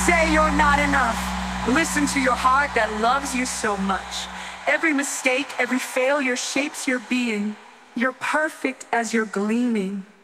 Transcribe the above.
say you're not enough. Listen to your heart that loves you so much. Every mistake, every failure shapes your being. You're perfect as you're gleaming.